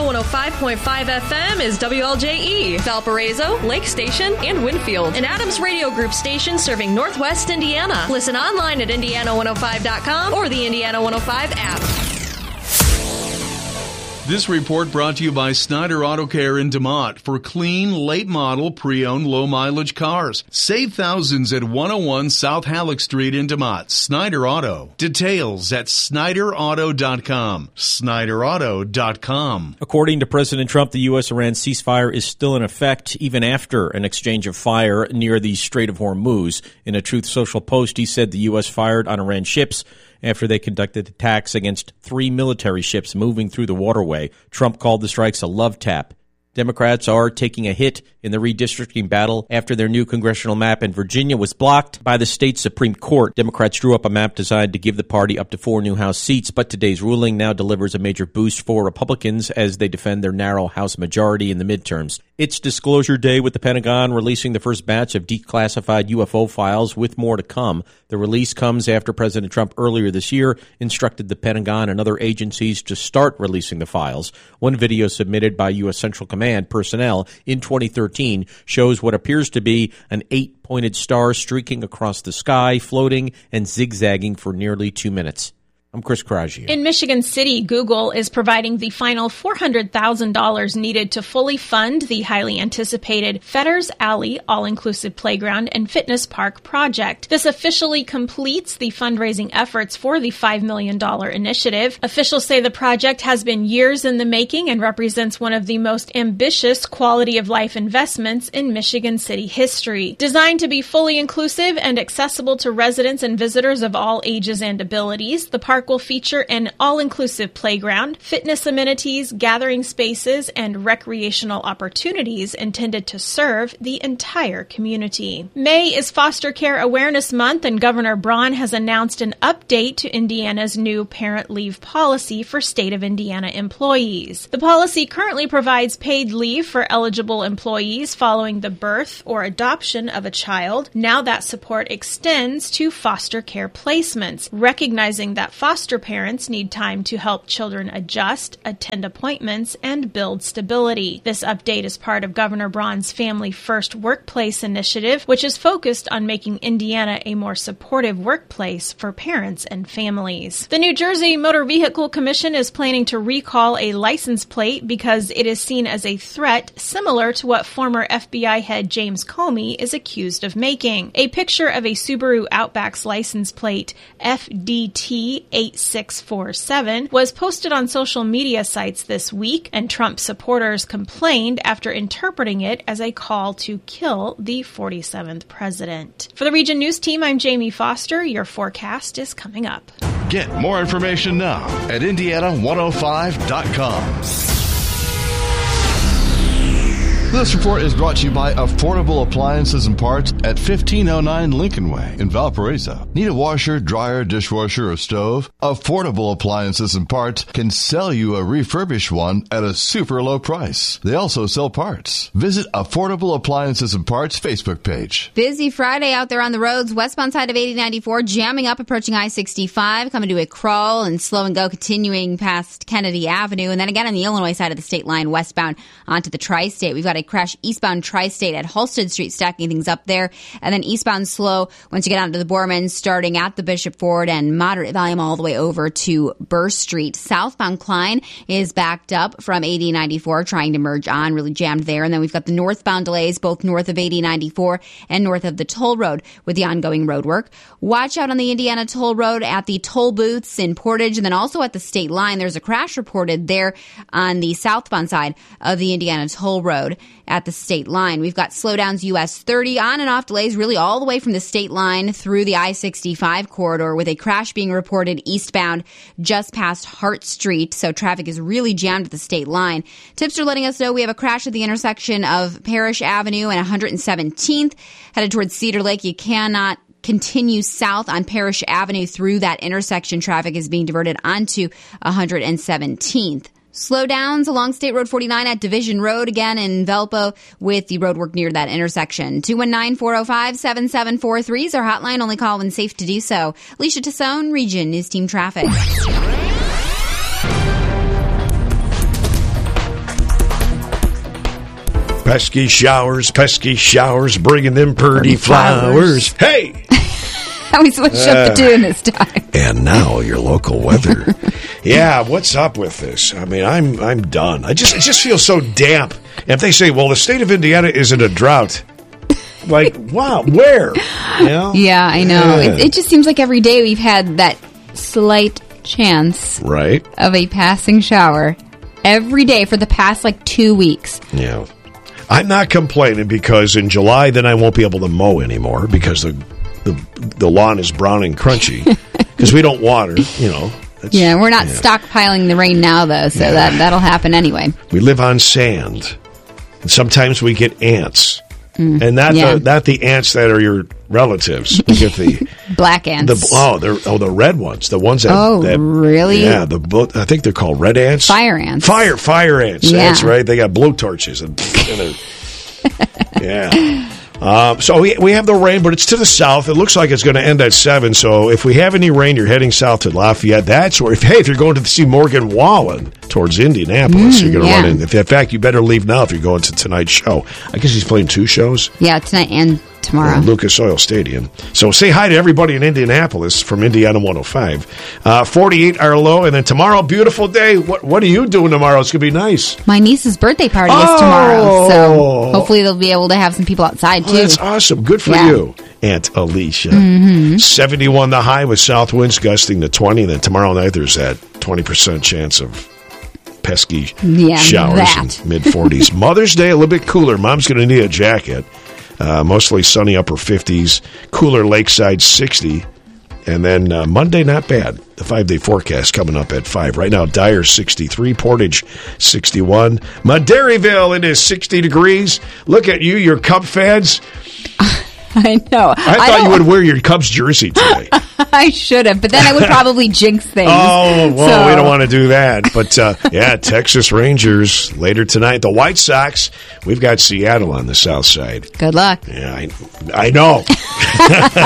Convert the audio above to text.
105.5 FM is WLJE, Valparaiso, Lake Station, and Winfield, an Adams Radio Group station serving Northwest Indiana. Listen online at Indiana105.com or the Indiana 105 app. This report brought to you by Snyder Auto Care in DeMont for clean, late-model, pre-owned, low-mileage cars. Save thousands at 101 South Halleck Street in DeMont. Snyder Auto. Details at SnyderAuto.com. SnyderAuto.com. According to President Trump, the U.S.-Iran ceasefire is still in effect even after an exchange of fire near the Strait of Hormuz. In a Truth Social post, he said the U.S. fired on Iran ships after they conducted attacks against 3 military ships moving through the waterway. Trump called the strikes a love tap. Democrats are taking a hit in the redistricting battle after their new congressional map in Virginia was blocked by the state Supreme Court. Democrats drew up a map designed to give the party up to 4 new House seats, but today's ruling now delivers a major boost for Republicans as they defend their narrow House majority in the midterms. It's Disclosure Day, with the Pentagon releasing the first batch of declassified UFO files, with more to come. The release comes after President Trump earlier this year instructed the Pentagon and other agencies to start releasing the files. One video submitted by U.S. Central Command personnel in 2013 shows what appears to be an 8-pointed star streaking across the sky, floating and zigzagging for nearly 2 minutes. I'm Chris Krajier. In Michigan City, Google is providing the final $400,000 needed to fully fund the highly anticipated Fetters Alley all-inclusive playground and fitness park project. This officially completes the fundraising efforts for the $5 million initiative. Officials say the project has been years in the making and represents one of the most ambitious quality of life investments in Michigan City history. Designed to be fully inclusive and accessible to residents and visitors of all ages and abilities, the park will feature an all-inclusive playground, fitness amenities, gathering spaces, and recreational opportunities intended to serve the entire community. May is Foster Care Awareness Month, and Governor Braun has announced an update to Indiana's new parent leave policy for state of Indiana employees. The policy currently provides paid leave for eligible employees following the birth or adoption of a child. Now that support extends to foster care placements, recognizing that foster parents need time to help children adjust, attend appointments, and build stability. This update is part of Governor Braun's Family First Workplace initiative, which is focused on making Indiana a more supportive workplace for parents and families. The New Jersey Motor Vehicle Commission is planning to recall a license plate because it is seen as a threat similar to what former FBI head James Comey is accused of making. A picture of a Subaru Outback's license plate FDT 8647 was posted on social media sites this week, and Trump supporters complained after interpreting it as a call to kill the 47th president. For the Region News Team, I'm Jamie Foster. Your forecast is coming up. Get more information now at Indiana105.com. This report is brought to you by Affordable Appliances and Parts at 1509 Lincoln Way in Valparaiso. Need a washer, dryer, dishwasher, or stove? Affordable Appliances and Parts can sell you a refurbished one at a super low price. They also sell parts. Visit Affordable Appliances and Parts Facebook page. Busy Friday out there on the roads. Westbound side of 8094 jamming up, approaching I-65, coming to a crawl and slow and go, continuing past Kennedy Avenue. And then again on the Illinois side of the state line, westbound onto the Tri-State. We've got a crash eastbound Tri-State at Halsted Street, stacking things up there. And then eastbound slow once you get onto the Borman, starting at the Bishop Ford, and moderate volume all the way over to Burr Street. Southbound Klein is backed up from 8094, trying to merge on, really jammed there. And then we've got the northbound delays, both north of 8094 and north of the toll road with the ongoing road work. Watch out on the Indiana toll road at the toll booths in Portage, and then also at the state line. There's a crash reported there on the southbound side of the Indiana toll road at the state line. We've got slowdowns US 30, on and off delays really all the way from the state line through the I-65 corridor, with a crash being reported eastbound just past Hart Street. So traffic is really jammed at the state line. Tips are letting us know we have a crash at the intersection of Parrish Avenue and 117th headed towards Cedar Lake. You cannot continue south on Parrish Avenue through that intersection. Traffic is being diverted onto 117th. Slowdowns along State Road 49 at Division Road, again in Valpo, with the road work near that intersection. 219-405-7743 is our hotline. Only call when safe to do so. Alicia Tassone, Region News Team Traffic. pesky showers, bringing them pretty flowers. Hey! We switched up the tune this time. And now your local weather. Yeah, what's up with this? I mean, I'm done. It just feels so damp. And if they say, well, the state of Indiana is in a drought, like, wow, where? You know? Yeah, I know. It just seems like every day we've had that slight chance of a passing shower every day for the past 2 weeks. Yeah. I'm not complaining because in July then I won't be able to mow anymore because the lawn is brown and crunchy because we don't water, we're not stockpiling the rain now, though, so that'll happen anyway. We live on sand, and sometimes we get ants, and not the ants that are your relatives. We get the black ants. The red ones, the ones that really? Yeah, I think they're called red ants. Fire ants. Fire ants. Yeah. That's right. They got blowtorches and yeah. So we have the rain, but it's to the south. It looks like it's going to end at 7. So if we have any rain, you're heading south to Lafayette. That's where, if you're going to see Morgan Wallen towards Indianapolis, you're going to run in. In fact, you better leave now if you're going to tonight's show. I guess he's playing 2 shows. Yeah, tonight and tomorrow. Lucas Oil Stadium. So say hi to everybody in Indianapolis from Indiana 105. 48 our low, and then tomorrow, beautiful day. What are you doing tomorrow? It's going to be nice. My niece's birthday party is tomorrow, so hopefully they'll be able to have some people outside, too. That's awesome. Good for you, Aunt Alicia. 71 the high with south winds gusting to 20, and then tomorrow night there's that 20% chance of pesky showers in mid-40s. Mother's Day, a little bit cooler. Mom's going to need a jacket. Mostly sunny upper 50s, cooler lakeside 60, and then Monday not bad. The 5-day forecast coming up at 5. Right now, Dyer 63, Portage 61, Madairyville it is 60 degrees. Look at you, your Cub fans. I know. I thought you would wear your Cubs jersey today. I should have, but then I would probably jinx things. We don't want to do that. But, Texas Rangers later tonight. The White Sox, we've got Seattle on the south side. Good luck. Yeah, I know.